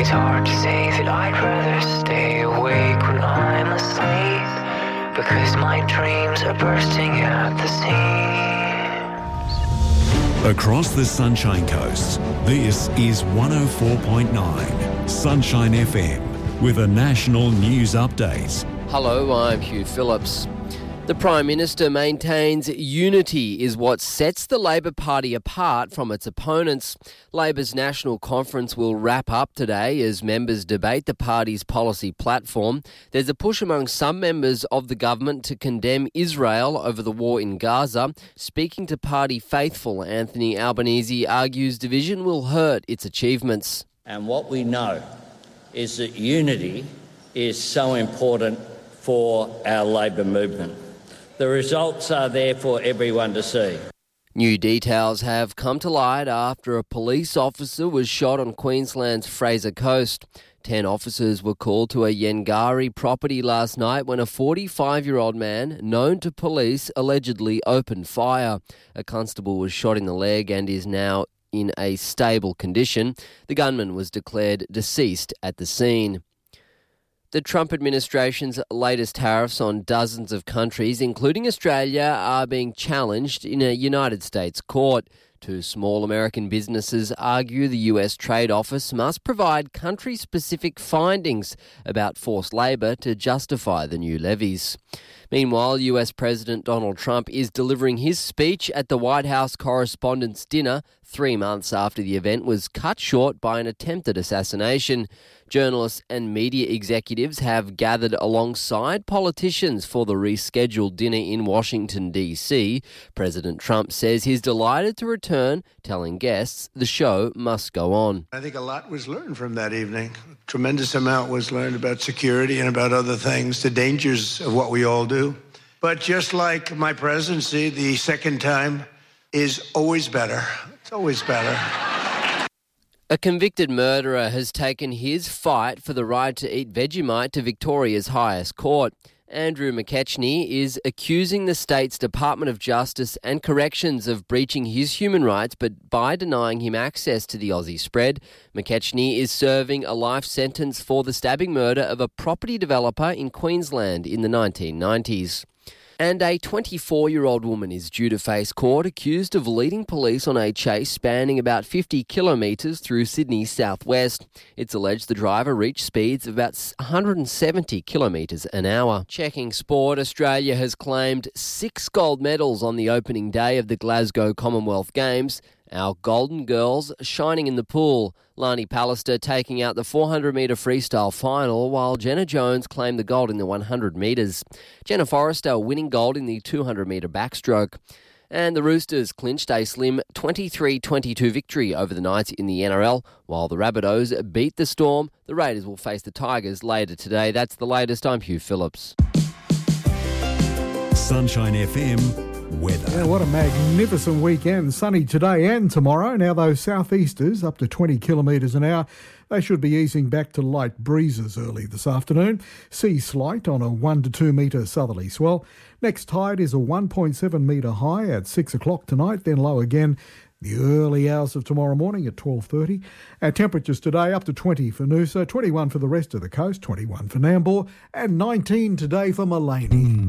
It's hard to say that I'd rather stay awake when I'm asleep, because my dreams are bursting at the seams. Across the Sunshine Coast, this is 104.9 Sunshine FM with a national news update. Hello, I'm Hugh Phillips. The Prime Minister maintains unity is what sets the Labor Party apart from its opponents. Labor's National Conference will wrap up today as members debate the party's policy platform. There's a push among some members of the government to condemn Israel over the war in Gaza. Speaking to party faithful, Anthony Albanese argues division will hurt its achievements. And what we know is that unity is so important for our Labor movement. The results are there for everyone to see. New details have come to light after a police officer was shot on Queensland's Fraser Coast. 10 officers were called to a Yengari property last night when a 45-year-old man, known to police, allegedly opened fire. A constable was shot in the leg and is now in a stable condition. The gunman was declared deceased at the scene. The Trump administration's latest tariffs on dozens of countries, including Australia, are being challenged in a United States court. Two small American businesses argue the US Trade Office must provide country-specific findings about forced labour to justify the new levies. Meanwhile, US President Donald Trump is delivering his speech at the White House Correspondents' Dinner 3 months after the event was cut short by an attempted assassination. Journalists and media executives have gathered alongside politicians for the rescheduled dinner in Washington, D.C. President Trump says he's delighted to return, telling guests the show must go on. I think a lot was learned from that evening. A tremendous amount was learned about security and about other things, the dangers of what we all do. But just like my presidency, the second time is always better. It's always better. A convicted murderer has taken his fight for the right to eat Vegemite to Victoria's highest court. Andrew McKechnie is accusing the state's Department of Justice and Corrections of breaching his human rights, but by denying him access to the Aussie spread. McKechnie is serving a life sentence for the stabbing murder of a property developer in Queensland in the 1990s. And a 24-year-old woman is due to face court accused of leading police on a chase spanning about 50 kilometres through Sydney's southwest. It's alleged the driver reached speeds of about 170 kilometres an hour. Checking sport, Australia has claimed 6 gold medals on the opening day of the Glasgow Commonwealth Games. Our Golden Girls shining in the pool. Lani Pallister taking out the 400-metre freestyle final, while Jenna Jones claimed the gold in the 100 metres. Jenna Forrester winning gold in the 200-metre backstroke. And the Roosters clinched a slim 23-22 victory over the Knights in the NRL, while the Rabbitohs beat the Storm. The Raiders will face the Tigers later today. That's the latest. I'm Hugh Phillips. Sunshine FM weather. Yeah, what a magnificent weekend. Sunny today and tomorrow. Now those southeasters up to 20 kilometres an hour, they should be easing back to light breezes early this afternoon. Sea slight on a 1 to 2 metre southerly swell. Next tide is a 1.7 metre high at 6 o'clock tonight, then low again the early hours of tomorrow morning at 12:30. Our temperatures today up to 20 for Noosa, 21 for the rest of the coast, 21 for Nambour, and 19 today for Mullaney.